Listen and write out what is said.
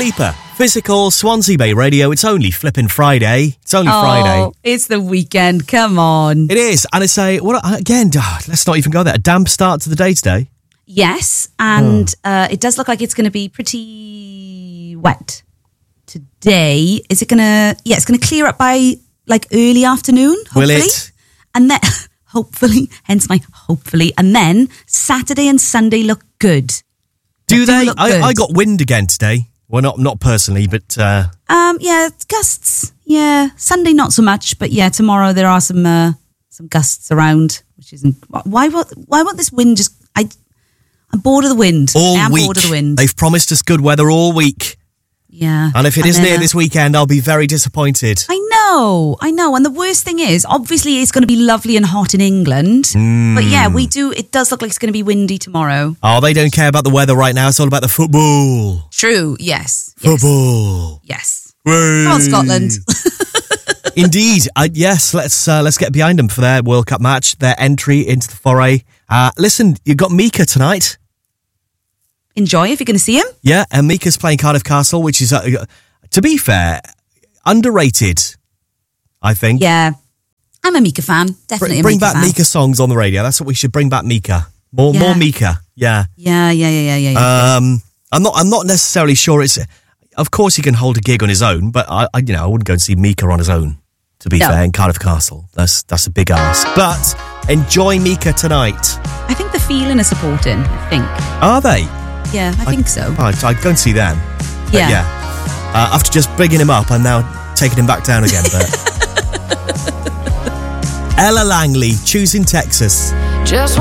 Keeper, physical Swansea Bay Radio. It's only flipping Friday. It's only Friday. It's the weekend. Come on. It is. And it's let's not even go there. A damp start to the day today. Yes. And it does look like it's going to be pretty wet today. Is it going to... Yeah, it's going to clear up by like early afternoon, hopefully. Will it? And then... Hopefully. Hence my hopefully. And then Saturday and Sunday look good. Do they? I got wind again today. Well, not personally, but... Yeah, gusts. Yeah, Sunday not so much, but yeah, tomorrow there are some gusts around, which isn't... Why won't this wind just... I'm bored of the wind. All week. Bored of the wind. They've promised us good weather all week. Yeah. And if it is near this weekend, I'll be very disappointed. I know. And the worst thing is, obviously it's going to be lovely and hot in England. But yeah, it does look like it's going to be windy tomorrow. Oh, they don't care about the weather right now. It's all about the football. True, yes. Football. Yes. Way. Come on, Scotland. Indeed. Yes, let's get behind them for their World Cup match, their entry into the foray. Listen, you've got Mika tonight. Enjoy if you're going to see him. Yeah, and Mika's playing Cardiff Castle, which is, to be fair, underrated, I think. Yeah, I'm a Mika fan. Definitely bring back Mika songs on the radio. That's what we should bring back. Mika. More Mika. Yeah. Yeah. I'm not necessarily sure it's... Of course he can hold a gig on his own, but I wouldn't go and see Mika on his own, to be fair, in Cardiff Castle. That's a big ask. But enjoy Mika tonight. I think the Feeling are supporting, I think. Are they? Yeah, I think so. I'd go and see them. Yeah. After just bringing him up, I'm now taking him back down again. But Ella Langley, Choosing Texas. Just